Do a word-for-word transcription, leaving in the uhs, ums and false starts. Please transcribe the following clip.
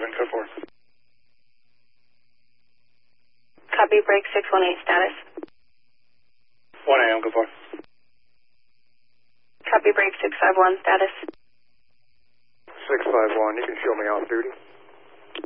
seven, code four. Copy, break six one eight, status. one A M, code four. Copy, break six five one, status. six five one, you can show me off duty.